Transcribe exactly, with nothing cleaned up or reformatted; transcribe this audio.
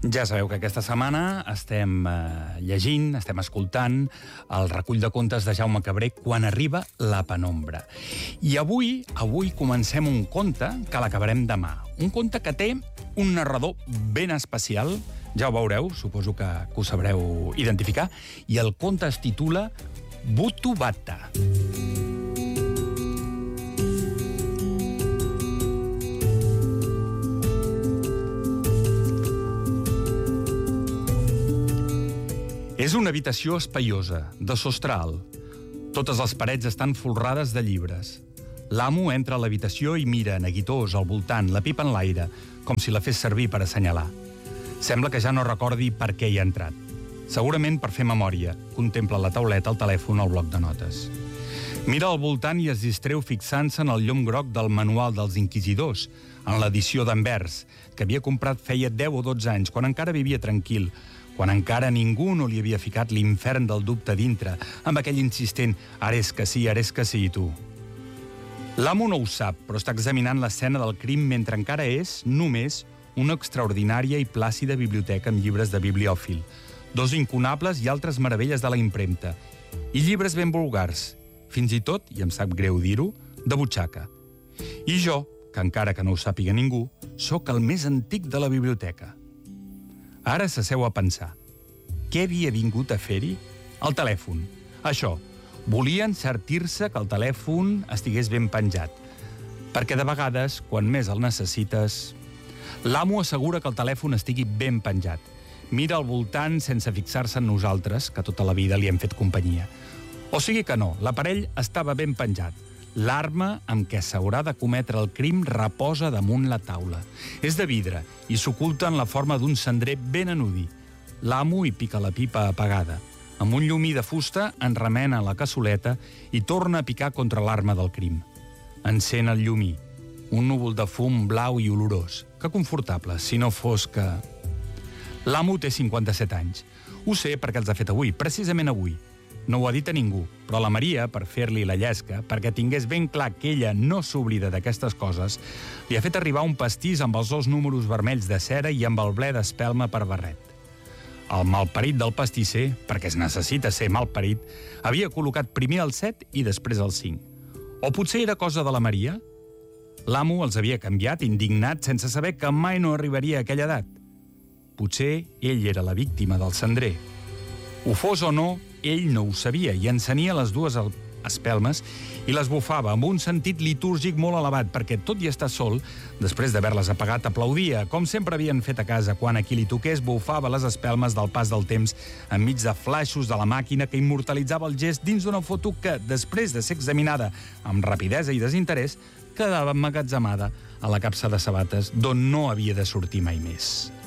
Ja sabeu que aquesta setmana estem eh, llegint, estem escoltant el recull de contes de Jaume Cabré Quan arriba la penombra. I avui, avui comencem un conte que l'acabarem demà. Un conte que té un narrador ben especial, ja ho veureu, suposo que, que ho sabreu identificar, i el conte es titula Butu Bata. És una habitació espaiosa, de sostre alt. Totes les parets estan folrades de llibres. L'amo entra a l'habitació i mira, neguitós, al voltant, la pipa en l'aire, com si la fes servir per assenyalar. Sembla que ja no recordi per què hi ha entrat. Segurament per fer memòria. Contempla la tauleta, el telèfon, el bloc de notes. Mira al voltant i es distreu fixant-se en el llum groc del Manual dels Inquisidors, en l'edició d'Anvers, que havia comprat feia deu o dotze anys, quan encara vivia tranquil, quan encara ningú no li havia ficat l'infern del dubte dintre, amb aquell insistent «ara és que sí, ara és que sí, tu». L'amo no ho sap, però està examinant l'escena del crim mentre encara és, només, una extraordinària i plàcida biblioteca amb llibres de bibliòfil, dos incunables i altres meravelles de la impremta, i llibres ben vulgars, fins i tot, i em sap greu dir-ho, de butxaca. I jo, que encara que no ho sàpiga ningú, sóc el més antic de la biblioteca. Ara s'asseu a pensar. Què havia vingut a fer-hi? El telèfon. Això. Volia encertir-se que el telèfon estigués ben penjat. Perquè de vegades, quan més el necessites... L'amo assegura que el telèfon estigui ben penjat. Mira al voltant sense fixar-se en nosaltres, que tota la vida li hem fet companyia. O sigui que no, l'aparell estava ben penjat. L'arma amb què s'haurà de cometre el crim reposa damunt la taula. És de vidre i s'oculta en la forma d'un cendrer ben anudi. L'amo hi pica la pipa apagada. Amb un llumí de fusta en remena la cassoleta i torna a picar contra l'arma del crim. Encén el llumí. Un núvol de fum blau i olorós. Que confortable, si no fos que... L'amo té cinquanta-set anys. Ho sé perquè els ha fet avui, precisament avui. No ho ha dit a ningú, però la Maria, per fer-li la llesca, perquè tingués ben clar que ella no s'oblida d'aquestes coses, li ha fet arribar un pastís amb els dos números vermells de cera i amb el ble d'espelma per barret. El malparit del pastisser, perquè es necessita ser malparit, havia col·locat primer el set i després el cinc. O potser era cosa de la Maria? L'amo els havia canviat, indignat, sense saber que mai no arribaria a aquella edat. Potser ell era la víctima del cendrer. Ho fos o no, ell no ho sabia i encenia les dues espelmes i les bufava amb un sentit litúrgic molt elevat perquè, tot i estar sol, després d'haver-les apagat, aplaudia, com sempre havien fet a casa, quan a qui li toqués bufava les espelmes del pas del temps enmig de flaixos de la màquina que immortalitzava el gest dins d'una foto que, després de ser examinada amb rapidesa i desinterès, quedava emmagatzemada a la capsa de sabates d'on no havia de sortir mai més.